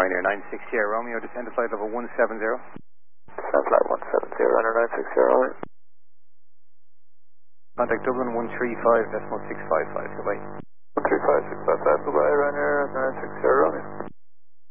Ryanair 960 Romeo, descend to flight level 170. Descend flight 170, Ryanair 960 Romeo. Contact Dublin 135.655, goodbye. 135.655, goodbye, Ryanair 960 Romeo.